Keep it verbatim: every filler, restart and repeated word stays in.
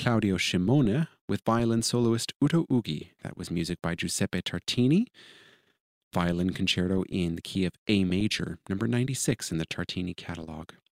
Claudio Scimone with violin soloist Uto Ughi. That was music by Giuseppe Tartini. Violin concerto in the key of A major, number ninety-six in the Tartini catalog.